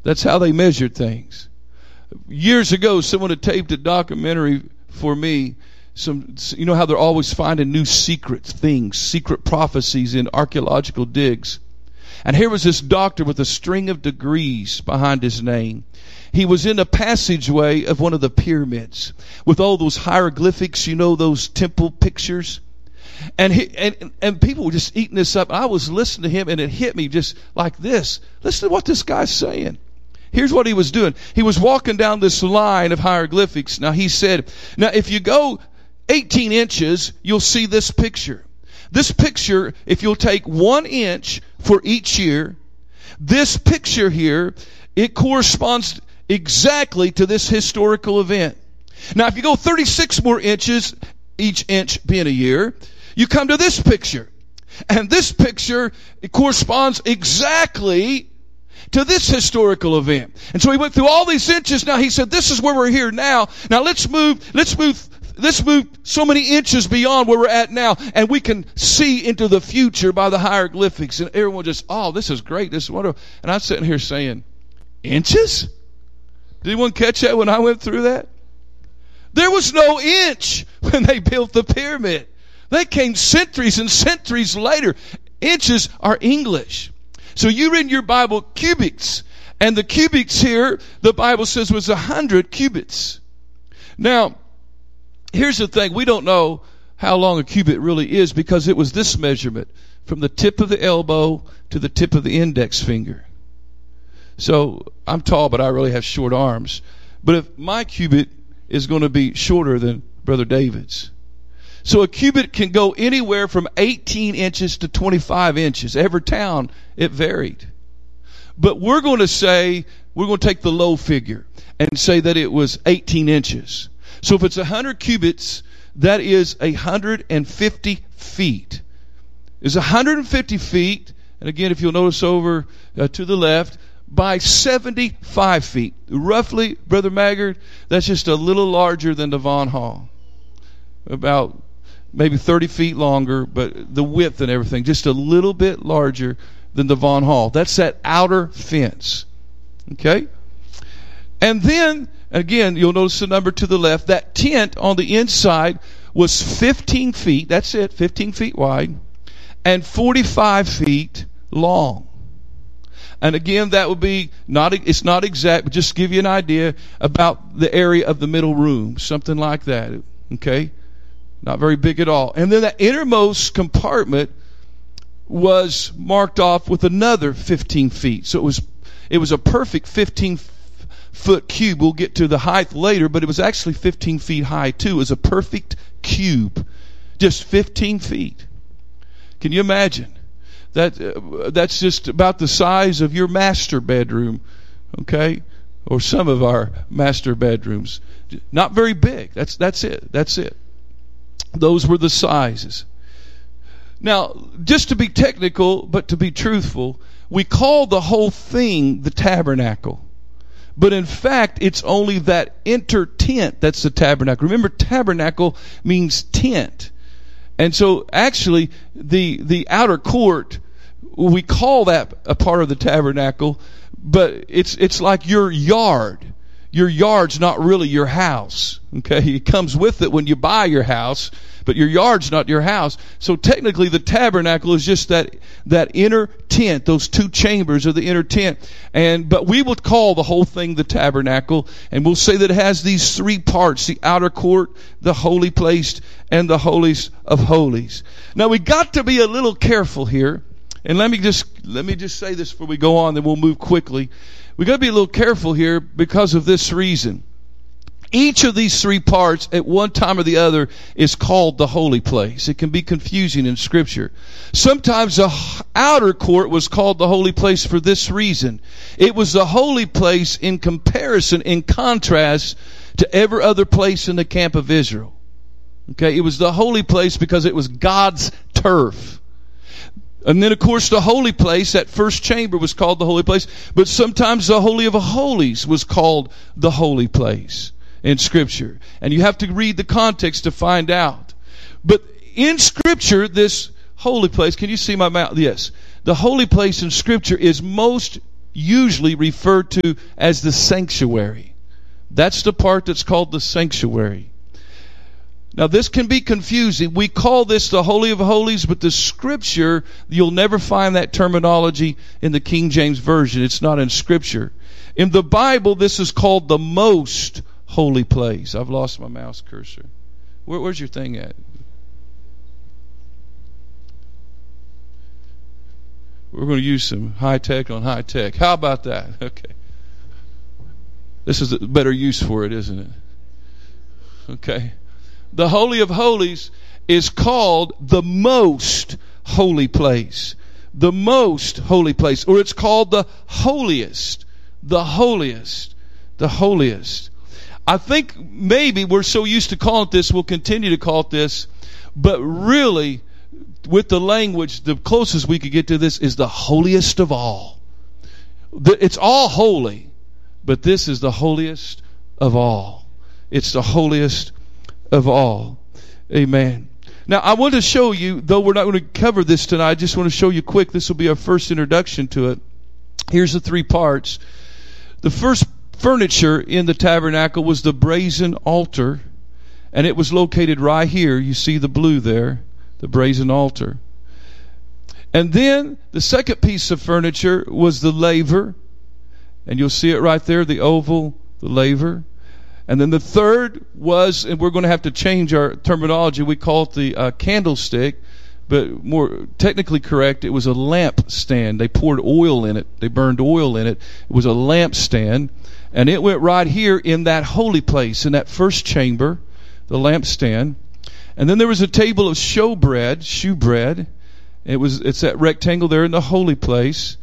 That's how they measured things. Years ago, someone had taped a documentary for me. You know how they're always finding new secret things, secret prophecies in archaeological digs. And here was this doctor with a string of degrees behind his name. He was in a passageway of one of the pyramids with all those hieroglyphics, you know, those temple pictures. And people were just eating this up. I was listening to him, and it hit me just like this. Listen to what this guy's saying. Here's what he was doing. He was walking down this line of hieroglyphics. Now he said, now if you go 18 inches, you'll see this picture. This picture, if you'll take 1 inch for each year, this picture here, it corresponds exactly to this historical event. Now if you go 36 more inches, each inch being a year, you come to this picture. And this picture, it corresponds exactly to this historical event. And so he went through all these inches. Now he said, this is where we're here now. Now let's move so many inches beyond where we're at now, and we can see into the future by the hieroglyphics. And everyone just, oh, this is great. This is wonderful. And I'm sitting here saying, inches? Did anyone catch that when I went through that? There was no inch when they built the pyramid. They came centuries and centuries later. Inches are English. So you read in your Bible cubits. And the cubits here, the Bible says, was 100 cubits. Now, here's the thing. We don't know how long a cubit really is because it was this measurement from the tip of the elbow to the tip of the index finger. So I'm tall, but I really have short arms. But if my cubit is going to be shorter than Brother David's. So a cubit can go anywhere from 18 inches to 25 inches. Every town, it varied. But we're going to take the low figure and say that it was 18 inches. So if it's 100 cubits, that is 150 feet. It's 150 feet, and again, if you'll notice over to the left, by 75 feet. Roughly, Brother Maggard, that's just a little larger than the Von Hall. About maybe 30 feet longer, but the width and everything, just a little bit larger than the Von Hall. That's that outer fence. Okay? And then, again, you'll notice the number to the left. That tent on the inside was 15 feet. That's it, 15 feet wide. And 45 feet long. And again, that would be it's not exact, but just to give you an idea about the area of the middle room. Something like that. Okay? Not very big at all. And then that innermost compartment was marked off with another 15 feet. So it was a perfect 15-foot cube. We'll get to the height later, but it was actually 15 feet high too. It was a perfect cube. Just 15 feet. Can you imagine? That's just about the size of your master bedroom, okay? Or some of our master bedrooms. Not very big. That's it. Those were the sizes. Now, just to be technical, but to be truthful, we call the whole thing the tabernacle. But in fact, it's only that inner tent that's the tabernacle. Remember, tabernacle means tent. And so actually, the outer court, we call that a part of the tabernacle, but it's like your yard. Your yard's not really your house. Okay? It comes with it when you buy your house, but your yard's not your house. So technically the tabernacle is just that inner tent, those two chambers of the inner tent. But we would call the whole thing the tabernacle, and we'll say that it has these three parts: the outer court, the holy place, and the holies of holies. Now we got to be a little careful here, and let me just say this before we go on, then we'll move quickly. We got to be a little careful here because of this reason. Each of these three parts at one time or the other is called the holy place. It can be confusing in Scripture. Sometimes the outer court was called the holy place for this reason. It was the holy place in comparison, in contrast to every other place in the camp of Israel. Okay, it was the holy place because it was God's turf. And then, of course, the holy place, that first chamber was called the holy place. But sometimes the Holy of Holies was called the holy place in Scripture. And you have to read the context to find out. But in Scripture, this holy place, can you see my mouth? Yes. The holy place in Scripture is most usually referred to as the sanctuary. That's the part that's called the sanctuary. Now this can be confusing. We call this the Holy of Holies, but the Scripture, you'll never find that terminology in the King James Version. It's not in Scripture. In the Bible, this is called the most holy place. I've lost my mouse cursor. Where's your thing at? We're going to use some high tech on high tech. How about that? Okay. This is a better use for it, isn't it? Okay. The Holy of Holies is called the most holy place. The most holy place. Or it's called the holiest. The holiest. The holiest. I think maybe we're so used to calling it this, we'll continue to call it this. But really, with the language, the closest we could get to this is the holiest of all. It's all holy, but this is the holiest of all. It's the holiest of all. Amen. Now, I want to show you, though we're not going to cover this tonight, I just want to show you quick. This will be our first introduction to it. Here's the three parts. The first furniture in the tabernacle was the brazen altar, and it was located right here. You see the blue there, the brazen altar. And then the second piece of furniture was the laver, and you'll see it right there, the oval, the laver. And then the third was, and we're going to have to change our terminology, we call it the candlestick, but more technically correct, it was a lamp stand. They poured oil in it. They burned oil in it. It was a lamp stand. And it went right here in that holy place, in that first chamber, the lampstand. And then there was a table of shewbread. It's that rectangle there in the holy place.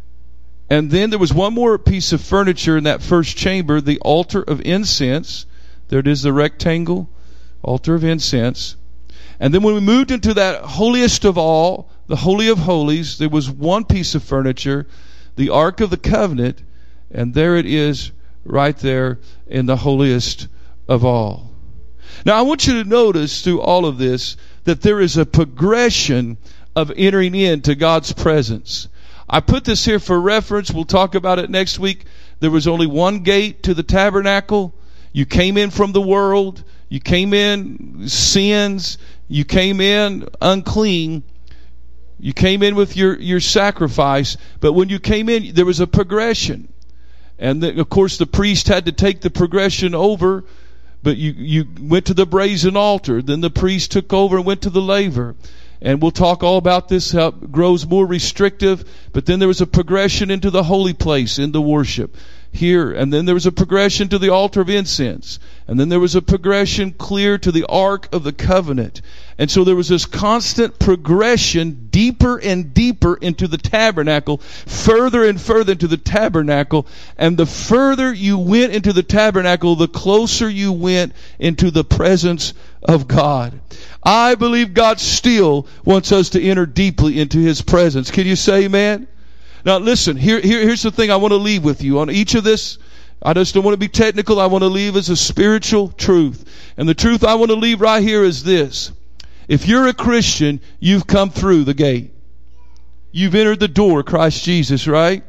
And then there was one more piece of furniture in that first chamber, the altar of incense. There it is, the rectangle, altar of incense. And then when we moved into that holiest of all, the Holy of Holies, there was one piece of furniture, the Ark of the Covenant, and there it is right there in the holiest of all. Now I want you to notice through all of this that there is a progression of entering into God's presence. I put this here for reference. We'll talk about it next week. There was only one gate to the tabernacle. You came in from the world. You came in sins. You came in unclean. You came in with your sacrifice. But when you came in, there was a progression. And then, of course, the priest had to take the progression over. But you went to the brazen altar. Then the priest took over and went to the laver. And we'll talk all about this, how it grows more restrictive. But then there was a progression into the holy place, into worship here. And then there was a progression to the altar of incense. And then there was a progression clear to the Ark of the Covenant. And so there was this constant progression deeper and deeper into the tabernacle, further and further into the tabernacle. And the further you went into the tabernacle, the closer you went into the presence of God. I believe God still wants us to enter deeply into His presence. Can you say amen? Now listen, here's the thing I want to leave with you on each of this. I just don't want to be technical. I want to leave as a spiritual truth. And the truth I want to leave right here is this. If you're a Christian, you've come through the gate. You've entered the door, Christ Jesus, right?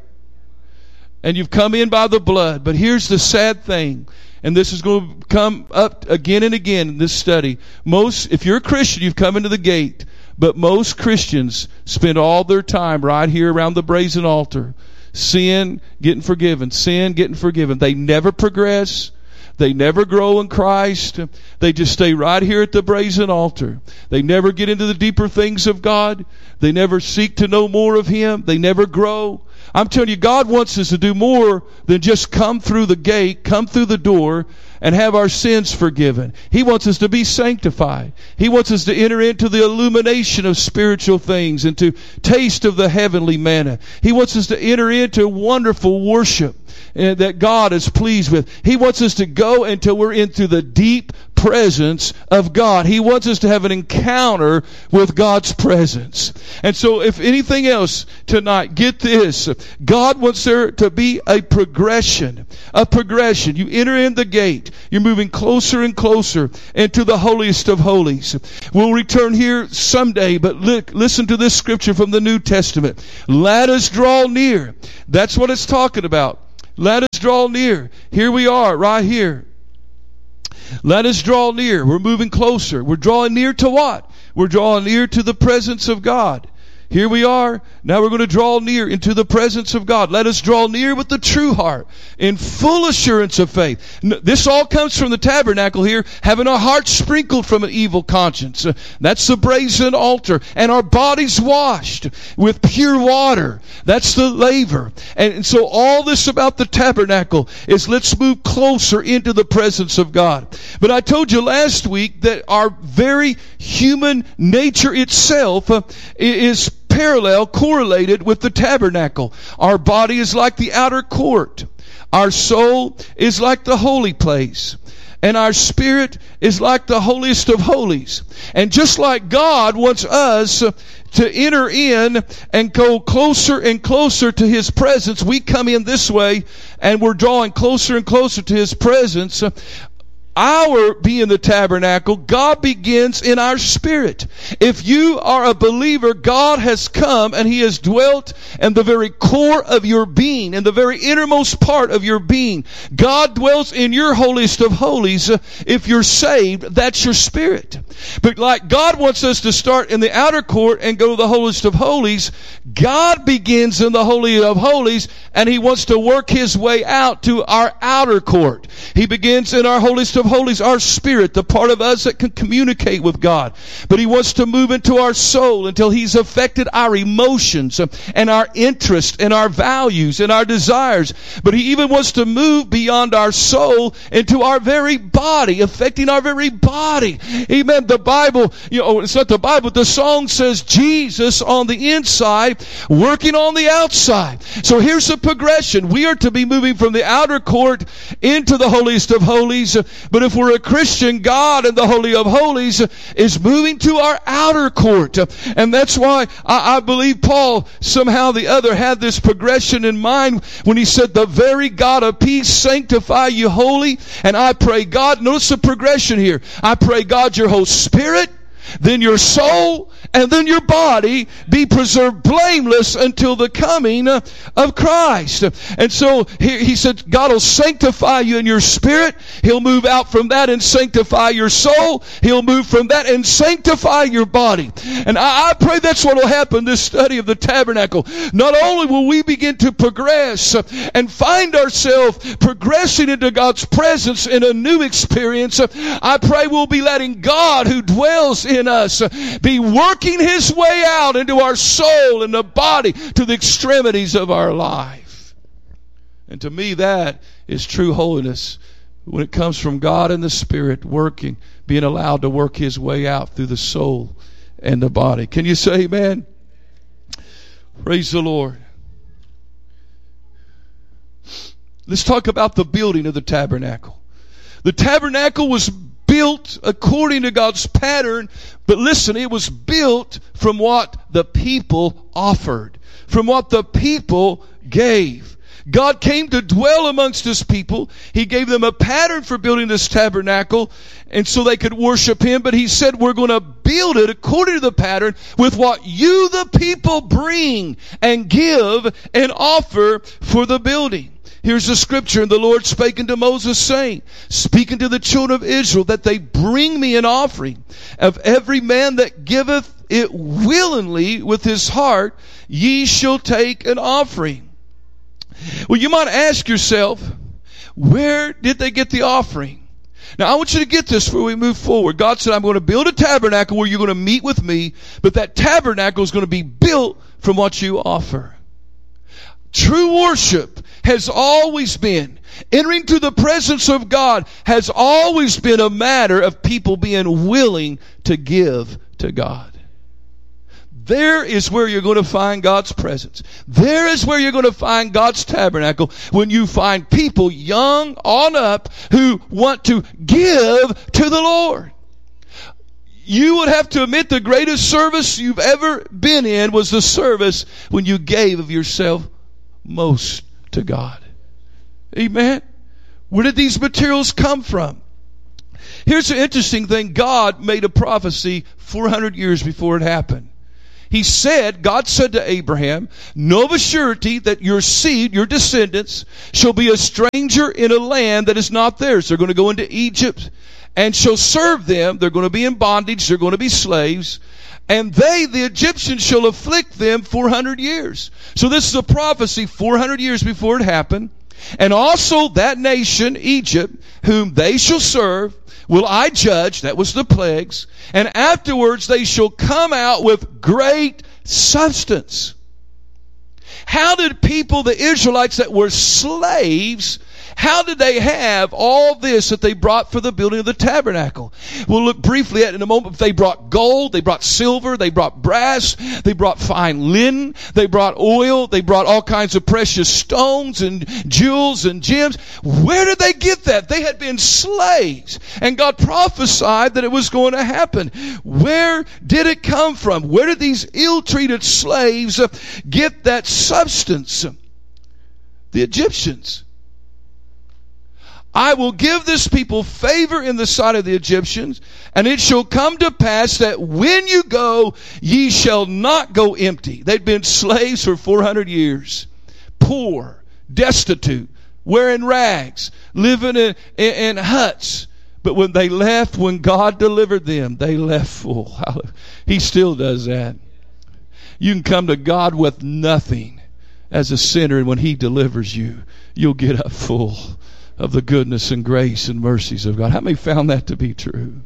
And you've come in by the blood. But here's the sad thing. And this is going to come up again and again in this study. If you're a Christian, you've come into the gate. But most Christians spend all their time right here around the brazen altar. Sin, getting forgiven. Sin, getting forgiven. They never progress. They never grow in Christ. They just stay right here at the brazen altar. They never get into the deeper things of God. They never seek to know more of Him. They never grow. I'm telling you, God wants us to do more than just come through the gate, come through the door, and have our sins forgiven. He wants us to be sanctified. He wants us to enter into the illumination of spiritual things and to taste of the heavenly manna. He wants us to enter into wonderful worship that God is pleased with. He wants us to go until we're into the deep presence of God. He wants us to have an encounter with God's presence. And so if anything else tonight, get this. God wants there to be a progression. A progression. You enter in the gate. You're moving closer and closer into the holiest of holies. We'll return here someday, but listen to this scripture from the New Testament. Let us draw near. That's what it's talking about. Let us draw near. Here we are, right here. Let us draw near. We're moving closer. We're drawing near to what? We're drawing near to the presence of God. Here we are. Now we're going to draw near into the presence of God. Let us draw near with the true heart in full assurance of faith. This all comes from the tabernacle here, having our hearts sprinkled from an evil conscience. That's the brazen altar. And our bodies washed with pure water. That's the laver. And so all this about the tabernacle is let's move closer into the presence of God. But I told you last week that our very human nature itself is correlated with the tabernacle. Our body is like the outer court. Our soul is like the holy place. And our spirit is like the holiest of holies. And just like God wants us to enter in and go closer and closer to His presence, we come in this way and we're drawing closer and closer to His presence. Our being the tabernacle, God begins in our spirit. If you are a believer, God has come and He has dwelt in the very core of your being, in the very innermost part of your being. God dwells in your holiest of holies. If you're saved, that's your spirit. But like God wants us to start in the outer court and go to the holiest of holies, God begins in the holy of holies and He wants to work His way out to our outer court. He begins in our holiest of holies, our spirit, the part of us that can communicate with God. But He wants to move into our soul until He's affected our emotions and our interests and our values and our desires. But He even wants to move beyond our soul into our very body, affecting our very body. Amen. The Bible, it's not the Bible, the song says Jesus on the inside, working on the outside. So here's the progression. We are to be moving from the outer court into the holiest of holies. But if we're a Christian, God in the Holy of Holies is moving to our outer court. And that's why I believe Paul somehow or the other had this progression in mind when he said, the very God of peace sanctify you wholly. And I pray God, notice the progression here. I pray God your whole spirit, then your soul, and then your body be preserved blameless until the coming of Christ. And so he said, God will sanctify you in your spirit. He'll move out from that and sanctify your soul. He'll move from that and sanctify your body. And I pray that's what will happen this study of the tabernacle. Not only will we begin to progress and find ourselves progressing into God's presence in a new experience, I pray we'll be letting God who dwells in us be working His way out into our soul and the body to the extremities of our life. And to me, that is true holiness when it comes from God and the Spirit working, being allowed to work His way out through the soul and the body. Can you say amen? Praise the Lord. Let's talk about the building of the tabernacle. The tabernacle was built according to God's pattern, but listen, it was built from what the people offered, from what the people gave. God came to dwell amongst His people. He gave them a pattern for building this tabernacle, and so they could worship Him, but He said, we're going to build it according to the pattern with what you, the people, bring and give and offer for the building. Here's the scripture. And the Lord spake unto Moses, saying, speak unto the children of Israel, that they bring me an offering. Of every man that giveth it willingly with his heart, ye shall take an offering. Well, you might ask yourself, where did they get the offering? Now, I want you to get this before we move forward. God said, I'm going to build a tabernacle where you're going to meet with me, but that tabernacle is going to be built from what you offer. True worship has always been, entering to the presence of God has always been a matter of people being willing to give to God. There is where you're going to find God's presence. There is where you're going to find God's tabernacle, when you find people young on up who want to give to the Lord. You would have to admit the greatest service you've ever been in was the service when you gave of yourself most to God. Amen. Where did these materials come from? Here's the interesting thing. God made a prophecy 400 years before it happened. God said to Abraham, know of a surety that your seed, your descendants, shall be a stranger in a land that is not theirs. They're going to go into Egypt and shall serve them. They're going to be in bondage. They're going to be slaves. And they, the Egyptians, shall afflict them 400 years. So this is a prophecy 400 years before it happened. And also that nation, Egypt, whom they shall serve, will I judge. That was the plagues. And afterwards they shall come out with great substance. How did people, the Israelites that were slaves, how did they have all this that they brought for the building of the tabernacle? We'll look briefly at it in a moment. They brought gold, they brought silver, they brought brass, they brought fine linen, they brought oil, they brought all kinds of precious stones and jewels and gems. Where did they get that? They had been slaves, and God prophesied that it was going to happen. Where did it come from? Where did these ill-treated slaves get that substance? The Egyptians. I will give this people favor in the sight of the Egyptians, and it shall come to pass that when you go, ye shall not go empty. They'd been slaves for 400 years. Poor, destitute, wearing rags, living in huts. But when they left, when God delivered them, they left full. He still does that. You can come to God with nothing as a sinner, and when He delivers you, you'll get up full of the goodness and grace and mercies of God. How many found that to be true?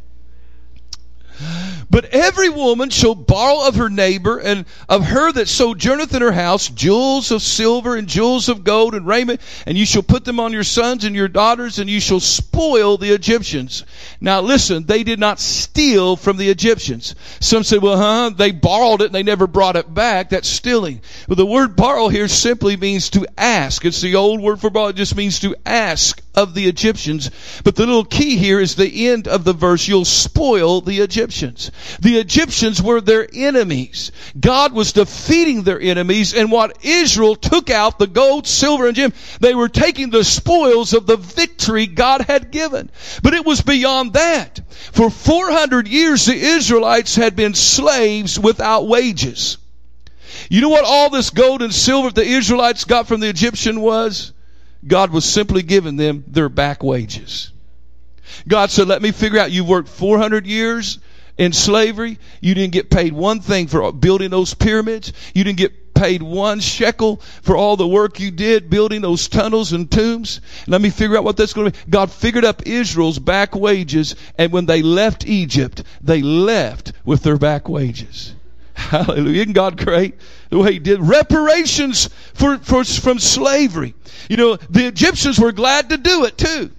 But every woman shall borrow of her neighbor, and of her that sojourneth in her house, jewels of silver and jewels of gold and raiment, and you shall put them on your sons and your daughters, and you shall spoil the Egyptians. Now listen, they did not steal from the Egyptians. Some say, well, they borrowed it and they never brought it back. That's stealing. Well, the word borrow here simply means to ask. It's the old word for borrow. It just means to ask of the Egyptians. But the little key here is the end of the verse. You'll spoil the Egyptians. The Egyptians were their enemies. God was defeating their enemies, and what Israel took out, the gold, silver, and gem, they were taking the spoils of the victory God had given. But it was beyond that. For 400 years, the Israelites had been slaves without wages. You know what all this gold and silver the Israelites got from the Egyptian was? God was simply giving them their back wages. God said, let me figure out, you worked 400 years in slavery. You didn't get paid one thing for building those pyramids. You didn't get paid one shekel for all the work you did building those tunnels and tombs. Let me figure out what that's going to be. God figured up Israel's back wages, and when they left Egypt, they left with their back wages. Hallelujah. Isn't God great? The way He did reparations from slavery. You know, the Egyptians were glad to do it too.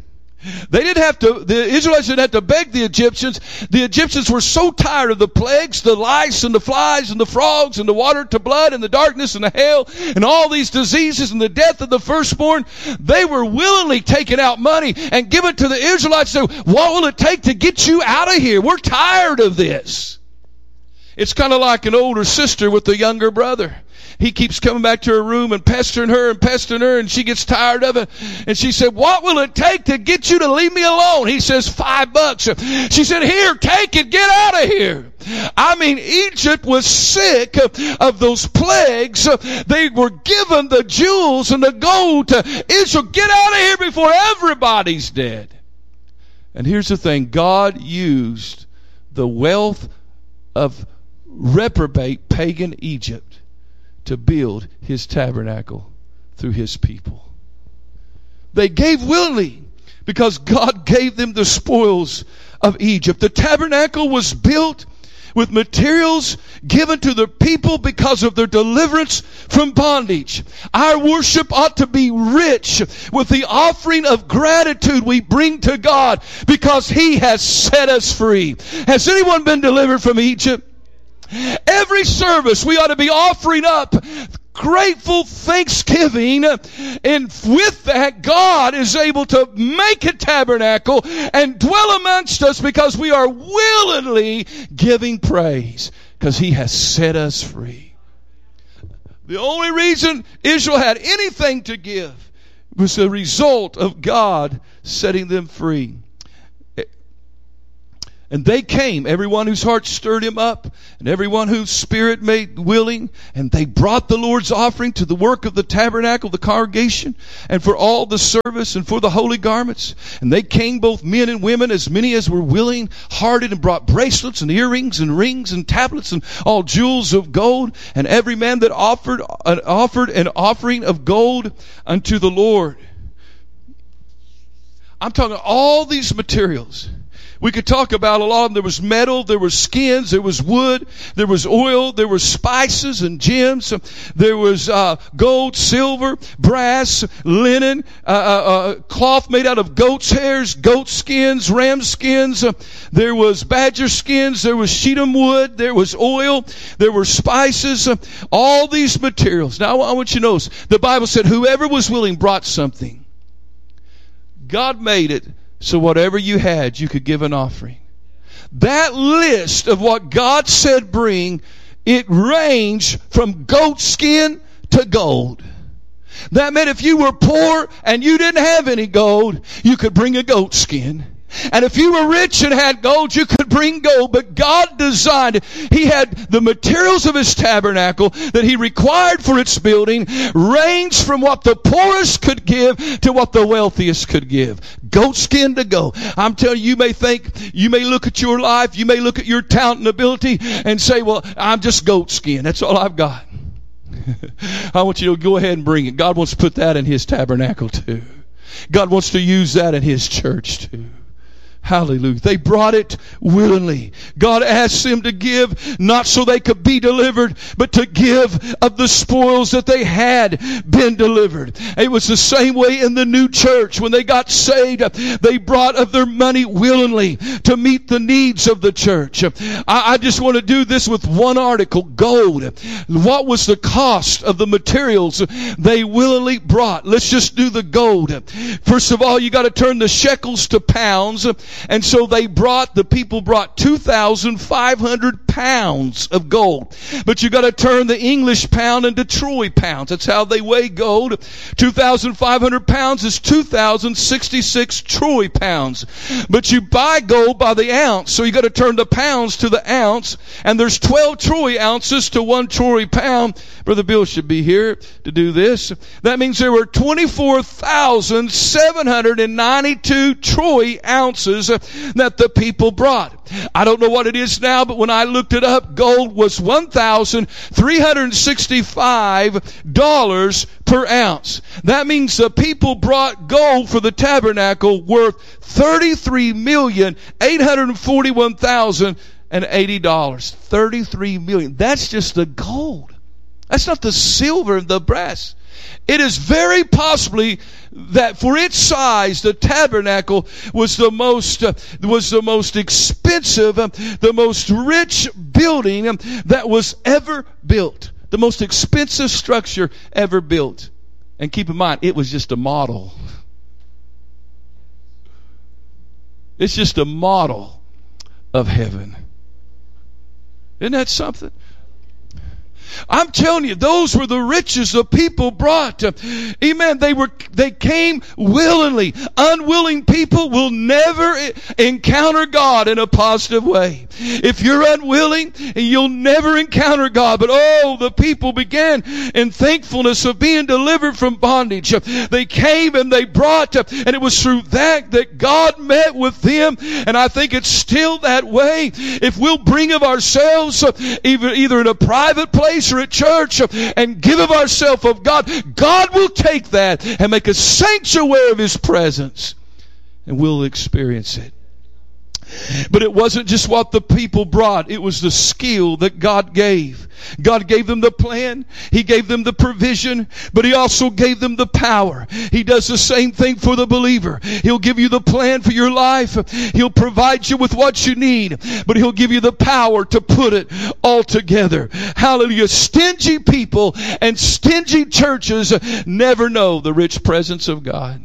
The Israelites didn't have to beg the Egyptians. The Egyptians were so tired of the plagues, the lice and the flies and the frogs and the water to blood and the darkness and the hail and all these diseases and the death of the firstborn. They were willingly taking out money and giving to the Israelites. So, what will it take to get you out of here? We're tired of this. It's kind of like an older sister with a younger brother. He keeps coming back to her room and pestering her, and she gets tired of it. And she said, what will it take to get you to leave me alone? He says, $5. She said, here, take it, get out of here. I mean, Egypt was sick of those plagues. They were given the jewels and the gold to Israel. Get out of here before everybody's dead. And here's the thing. God used the wealth of reprobate pagan Egypt to build His tabernacle through His people. They gave willingly because God gave them the spoils of Egypt. The tabernacle was built with materials given to the people because of their deliverance from bondage. Our worship ought to be rich with the offering of gratitude we bring to God because He has set us free. Has anyone been delivered from Egypt? Every service we ought to be offering up grateful thanksgiving, and with that God is able to make a tabernacle and dwell amongst us because we are willingly giving praise because He has set us free. The only reason Israel had anything to give was the result of God setting them free. And they came, everyone whose heart stirred him up, and everyone whose spirit made willing, and they brought the Lord's offering to the work of the tabernacle, the congregation, and for all the service, and for the holy garments. And they came, both men and women, as many as were willing, hearted, and brought bracelets, and earrings, and rings, and tablets, and all jewels of gold. And every man that offered an offering of gold unto the Lord. I'm talking all these materials. We could talk about a lot of them. There was metal, there was skins, there was wood, there was oil, there was spices and gems. There was gold, silver, brass, linen, cloth made out of goat's hairs, goat skins, ram skins. There was badger skins, there was shittim wood, there was oil, there were spices, all these materials. Now I want you to notice, the Bible said whoever was willing brought something. God made it so whatever you had, you could give an offering. That list of what God said bring, it ranged from goat skin to gold. That meant if you were poor and you didn't have any gold, you could bring a goat skin. And if you were rich and had gold, you could bring gold. But God designed it. He had the materials of His tabernacle that He required for its building ranged from what the poorest could give to what the wealthiest could give. Goat skin to gold. I'm telling you, you may look at your life, you may look at your talent and ability and say, well, I'm just goat skin. That's all I've got. I want you to go ahead and bring it. God wants to put that in His tabernacle too. God wants to use that in His church too. Hallelujah. They brought it willingly. God asked them to give not so they could be delivered, but to give of the spoils that they had been delivered. It was the same way in the new church. When they got saved, they brought of their money willingly to meet the needs of the church. I just want to do this with one article, gold. What was the cost of the materials they willingly brought? Let's just do the gold. First of all, you got to turn the shekels to pounds. And so the people brought 2,500 pounds of gold. But you got to turn the English pound into Troy pounds. That's how they weigh gold. 2,500 pounds is 2,066 Troy pounds. But you buy gold by the ounce. So you got to turn the pounds to the ounce. And there's 12 Troy ounces to 1 Troy pound. Brother Bill should be here to do this. That means there were 24,792 Troy ounces that the people brought. I don't know what it is now, but when I looked it up, gold was $1,365 per ounce. That means the people brought gold for the tabernacle worth $33,841,080. 33 million. That's just the gold. That's not the silver and the brass. It is very possibly that for its size, the tabernacle was the most expensive, the most rich building that was ever built. The most expensive structure ever built. And keep in mind, it was just a model. It's just a model of heaven. Isn't that something? I'm telling you, those were the riches the people brought. Amen. They came willingly. Unwilling people will never encounter God in a positive way. If you're unwilling, you'll never encounter God. But the people began in thankfulness of being delivered from bondage. They came and they brought, and it was through that God met with them. And I think it's still that way. If we'll bring of ourselves, either in a private place or at church, and give of ourselves of God, God will take that and make a sanctuary of His presence, and we'll experience it. But it wasn't just what the people brought. It was the skill that God gave. God gave them the plan. He gave them the provision, but He also gave them the power. He does the same thing for the believer. He'll give you the plan for your life. He'll provide you with what you need, but He'll give you the power to put it all together. Hallelujah. Stingy people and stingy churches never know the rich presence of God.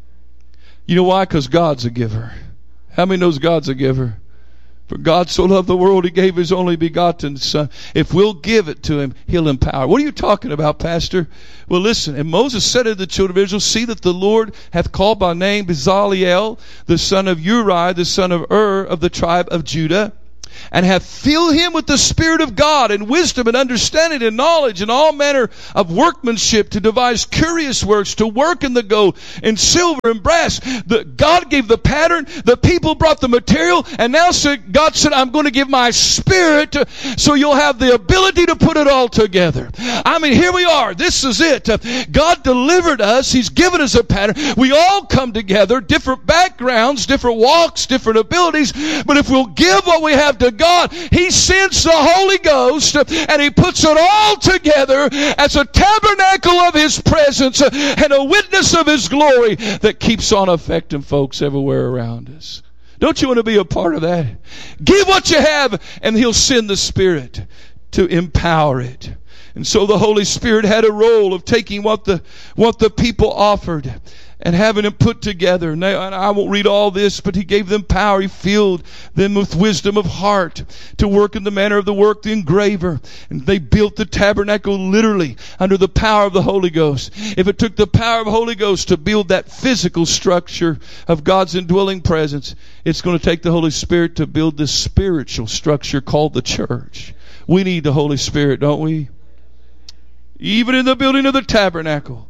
You know why? Because God's a giver. How many knows God's a giver? For God so loved the world, He gave His only begotten Son. If we'll give it to Him, He'll empower. What are you talking about, Pastor? Well, listen. And Moses said to the children of Israel, see that the Lord hath called by name Bezaleel, the son of Uri, the son of Ur, of the tribe of Judah, and hath filled him with the Spirit of God, and wisdom, and understanding, and knowledge, and all manner of workmanship, to devise curious works, to work in the gold, and silver, and brass. God gave the pattern, the people brought the material, and now God said, I'm going to give my Spirit, so you'll have the ability to put it all together. I mean, here we are. This is it. God delivered us. He's given us a pattern. We all come together, different backgrounds, different walks, different abilities, but if we'll give what we have to God, He sends the Holy Ghost and He puts it all together as a tabernacle of His presence and a witness of His glory that keeps on affecting folks everywhere around us. Don't you want to be a part of that? Give what you have and He'll send the Spirit to empower it. And so the Holy Spirit had a role of taking what the people offered and having them put together. And I won't read all this, but He gave them power. He filled them with wisdom of heart to work in the manner of the work, the engraver. And they built the tabernacle literally under the power of the Holy Ghost. If it took the power of the Holy Ghost to build that physical structure of God's indwelling presence, it's going to take the Holy Spirit to build this spiritual structure called the church. We need the Holy Spirit, don't we? Even in the building of the tabernacle.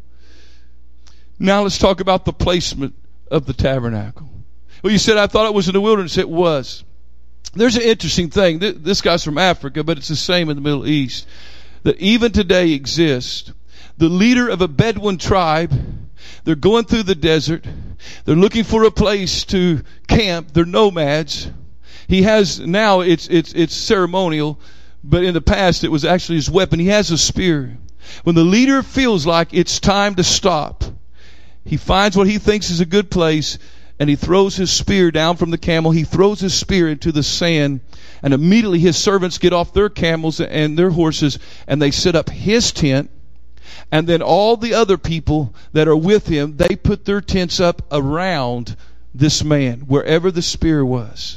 Now let's talk about the placement of the tabernacle. Well, you said, I thought it was in the wilderness. It was. There's an interesting thing. This guy's from Africa, but it's the same in the Middle East. That even today exists. The leader of a Bedouin tribe, they're going through the desert. They're looking for a place to camp. They're nomads. He has, now it's ceremonial, but in the past it was actually his weapon. He has a spear. When the leader feels like it's time to stop, he finds what he thinks is a good place, and he throws his spear down from the camel. He throws his spear into the sand, and immediately his servants get off their camels and their horses, and they set up his tent. And then all the other people that are with him, they put their tents up around this man, wherever the spear was.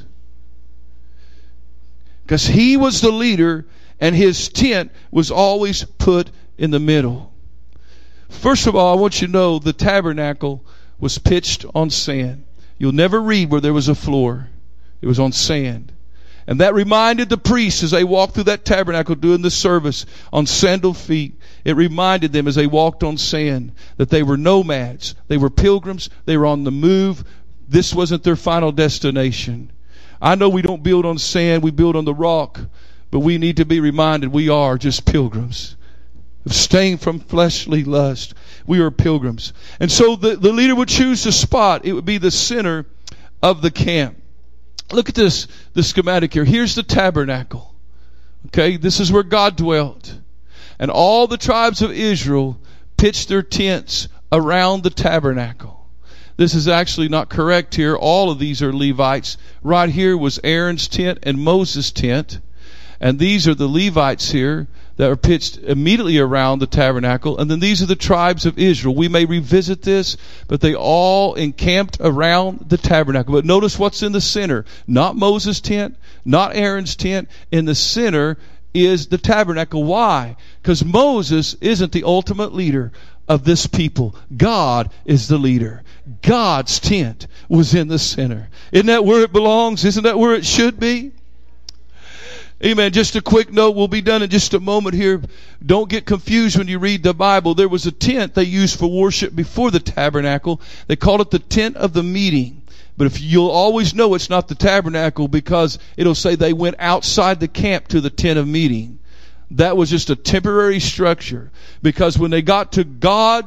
Because he was the leader, and his tent was always put in the middle. First of all, I want you to know the tabernacle was pitched on sand. You'll never read where there was a floor. It was on sand. And that reminded the priests as they walked through that tabernacle doing the service on sandal feet. It reminded them as they walked on sand that they were nomads. They were pilgrims. They were on the move. This wasn't their final destination. I know we don't build on sand. We build on the rock. But we need to be reminded we are just pilgrims. Abstain from fleshly lust. We are pilgrims. And so the leader would choose a spot. It would be the center of the camp. Look at this, the schematic here. Here's the tabernacle. Okay, this is where God dwelt. And all the tribes of Israel pitched their tents around the tabernacle. This is actually not correct here. All of these are Levites. Right here was Aaron's tent and Moses' tent. And these are the Levites here that are pitched immediately around the tabernacle. And then these are the tribes of Israel. We may revisit this, but they all encamped around the tabernacle. But notice what's in the center. Not Moses' tent, not Aaron's tent. In the center is the tabernacle. Why? Because Moses isn't the ultimate leader of this people. God is the leader. God's tent was in the center. Isn't that where it belongs? Isn't that where it should be? Amen. Just a quick note. We'll be done in just a moment here. Don't get confused when you read the Bible. There was a tent they used for worship before the tabernacle. They called it the tent of the meeting. But if you'll always know it's not the tabernacle because it'll say they went outside the camp to the tent of meeting. That was just a temporary structure. Because when they got to God's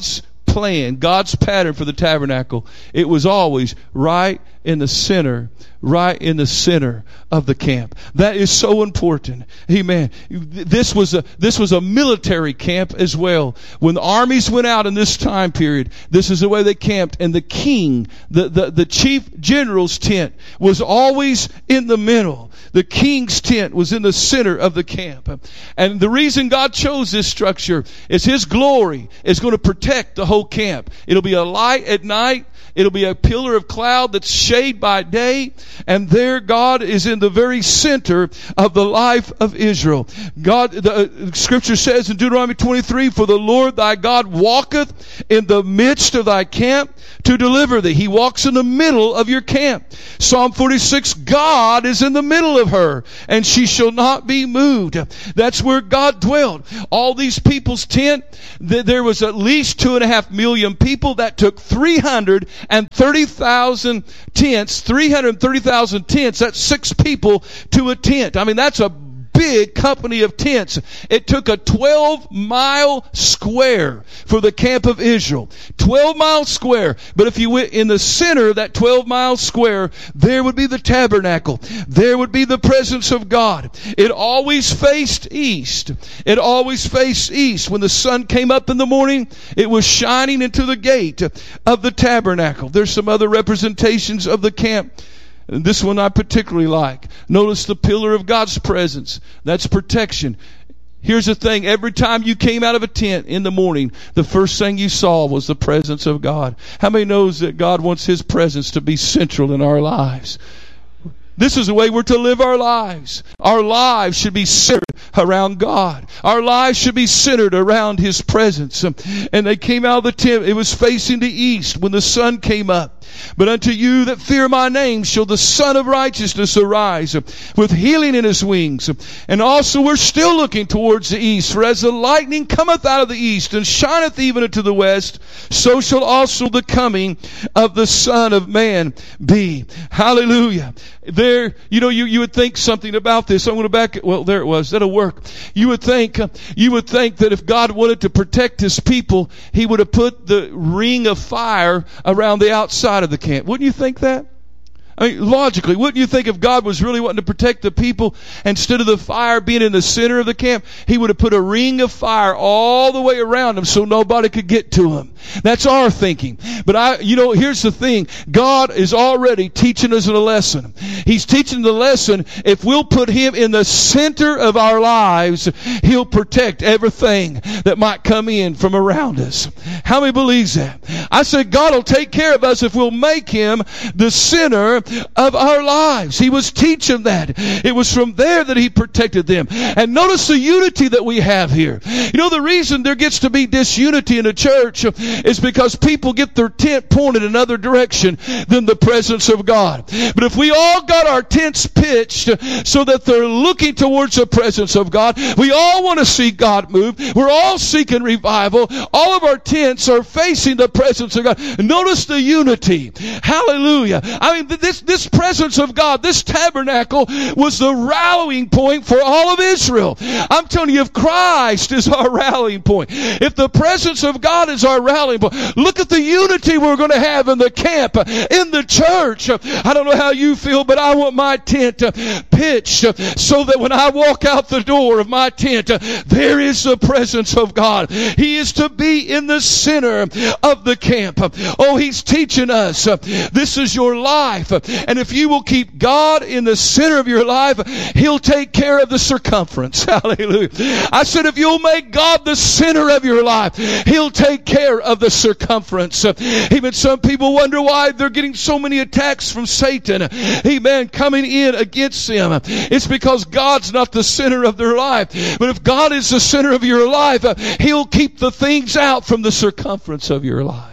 plan, God's pattern for the tabernacle, it was always right in the center of the camp. That is so important. Amen. This was a military camp as well. When the armies went out in this time period, this is the way they camped. And the king, the chief general's tent was always in the middle. The king's tent was in the center of the camp. And the reason God chose this structure is His glory is going to protect the whole camp. It'll be a light at night. It'll be a pillar of cloud that's shade by day. And there God is in the very center of the life of Israel. The scripture says in Deuteronomy 23, "For the Lord thy God walketh in the midst of thy camp to deliver thee." He walks in the middle of your camp. Psalm 46, God is in the middle of her, and she shall not be moved. That's where God dwelled. All these people's tent, there was at least 2.5 million people. That took 330,000 tents. 330,000 tents. That's 6 people to a tent. I mean, that's a big company of tents. It took a 12-mile square for the camp of Israel. 12-mile square. But if you went in the center of that 12-mile square, there would be the tabernacle. There would be the presence of God. It always faced east. It always faced east. When the sun came up in the morning, it was shining into the gate of the tabernacle. There's some other representations of the camp. This one I particularly like. Notice the pillar of God's presence. That's protection. Here's the thing. Every time you came out of a tent in the morning, the first thing you saw was the presence of God. How many knows that God wants His presence to be central in our lives? This is the way we're to live our lives. Our lives should be centered around God. Our lives should be centered around His presence. And they came out of the tent. It was facing the east when the sun came up. But unto you that fear my name shall the Son of Righteousness arise with healing in His wings. And also we're still looking towards the east. For as the lightning cometh out of the east and shineth even unto the west, so shall also the coming of the Son of Man be. Hallelujah. There, you would think something about this. I'm going to back it. Well, there it was. That'll work. You would think that if God wanted to protect His people, He would have put the ring of fire around the outside of the camp. Wouldn't you think that? I mean, logically, wouldn't you think if God was really wanting to protect the people, instead of the fire being in the center of the camp, He would have put a ring of fire all the way around them so nobody could get to them? That's our thinking. But here's the thing. God is already teaching us a lesson. He's teaching the lesson. If we'll put Him in the center of our lives, He'll protect everything that might come in from around us. How many believes that? I said God will take care of us if we'll make Him the center of our lives. He was teaching that. It was from there that He protected them. And notice the unity that we have here. The reason there gets to be disunity in the church is because people get their tent pointed another direction than the presence of God. But if we all got our tents pitched so that they're looking towards the presence of God, we all want to see God move. We're all seeking revival. All of our tents are facing the presence of God. Notice the unity. Hallelujah. I mean, this presence of God, this tabernacle was the rallying point for all of Israel. I'm telling you, if Christ is our rallying point, if the presence of God is our rallying point, look at the unity we're going to have in the camp, in the church. I don't know how you feel, but I want my tent pitched so that when I walk out the door of my tent, there is the presence of God. He is to be in the center of the camp. Oh, He's teaching us. This is your life. And if you will keep God in the center of your life, He'll take care of the circumference. Hallelujah. I said if you'll make God the center of your life, He'll take care of the circumference. Even some people wonder why they're getting so many attacks from Satan. Amen. Coming in against them. It's because God's not the center of their life. But if God is the center of your life, He'll keep the things out from the circumference of your life.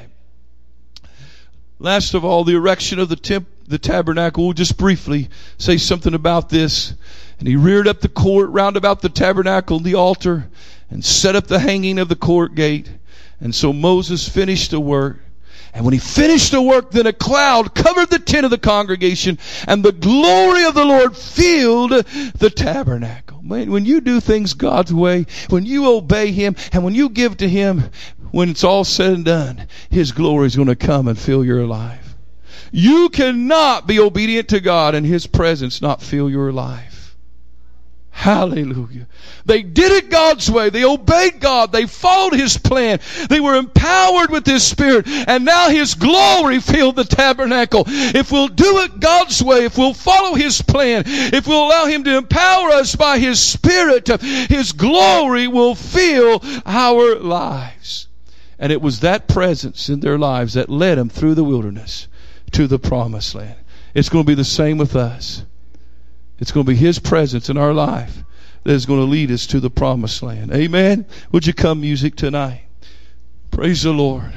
Last of all, the erection of the tabernacle. We'll just briefly say something about this. And he reared up the court round about the tabernacle and the altar, and set up the hanging of the court gate. And so Moses finished the work. And when he finished the work, then a cloud covered the tent of the congregation, and the glory of the Lord filled the tabernacle. Man, when you do things God's way, when you obey Him, and when you give to Him, when it's all said and done, His glory is going to come and fill your life. You cannot be obedient to God and His presence not fill your life. Hallelujah. They did it God's way. They obeyed God. They followed His plan. They were empowered with His Spirit. And now His glory filled the tabernacle. If we'll do it God's way, if we'll follow His plan, if we'll allow Him to empower us by His Spirit, His glory will fill our lives. And it was that presence in their lives that led them through the wilderness to the promised land. It's going to be the same with us. It's going to be His presence in our life that is going to lead us to the promised land. Amen? Would you come, music, tonight? Praise the Lord.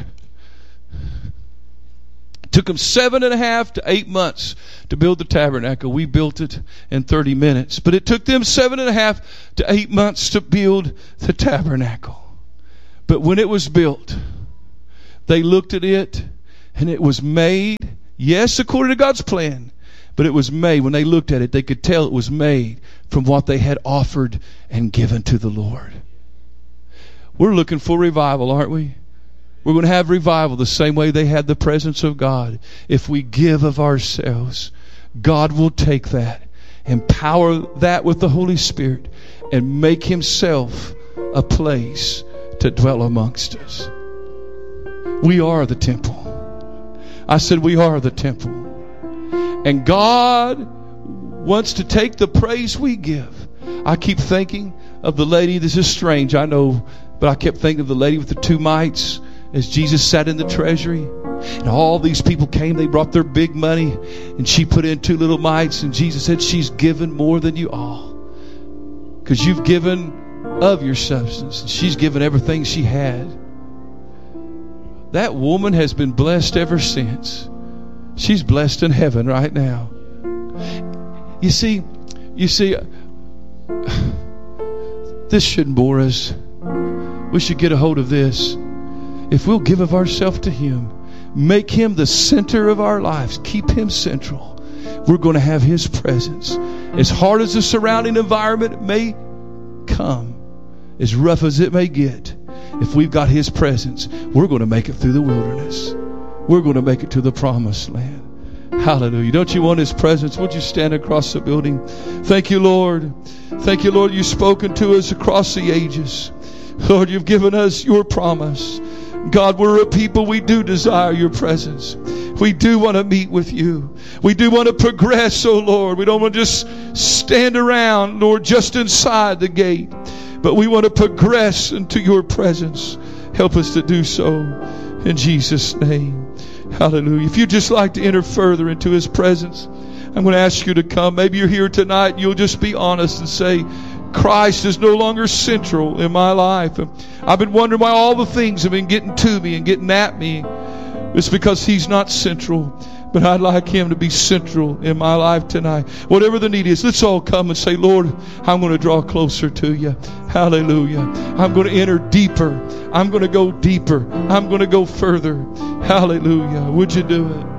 It took them 7.5 to 8 months to build the tabernacle. We built it in 30 minutes. But it took them 7.5 to 8 months to build the tabernacle. But when it was built, they looked at it and it was made, yes, according to God's plan. But it was made, when they looked at it, they could tell it was made from what they had offered and given to the Lord. We're looking for revival, aren't we? We're going to have revival the same way they had the presence of God. If we give of ourselves, God will take that, empower that with the Holy Spirit, and make Himself a place to dwell amongst us. We are the temple. I said we are the temple. And God wants to take the praise we give. I keep thinking of the lady, this is strange, I know, but I kept thinking of the lady with the 2 mites as Jesus sat in the treasury. And all these people came, they brought their big money, and she put in 2 little mites, and Jesus said, she's given more than you all. Because you've given of your substance. And she's given everything she had. That woman has been blessed ever since. She's blessed in heaven right now. You see, this shouldn't bore us. We should get a hold of this. If we'll give of ourselves to Him, make Him the center of our lives, keep Him central, we're going to have His presence. As hard as the surrounding environment may come, as rough as it may get, if we've got His presence, we're going to make it through the wilderness. We're going to make it to the promised land. Hallelujah. Don't you want His presence? Would you stand across the building? Thank you, Lord. Thank you, Lord. You've spoken to us across the ages. Lord, you've given us your promise. God, we're a people, we do desire your presence. We do want to meet with you. We do want to progress, oh Lord. We don't want to just stand around, Lord, just inside the gate. But we want to progress into your presence. Help us to do so in Jesus' name. Hallelujah. If you'd just like to enter further into His presence, I'm going to ask you to come. Maybe you're here tonight and you'll just be honest and say, Christ is no longer central in my life. I've been wondering why all the things have been getting to me and getting at me. It's because He's not central. But I'd like Him to be central in my life tonight. Whatever the need is, let's all come and say, Lord, I'm going to draw closer to you. Hallelujah. I'm going to enter deeper. I'm going to go deeper. I'm going to go further. Hallelujah. Would you do it?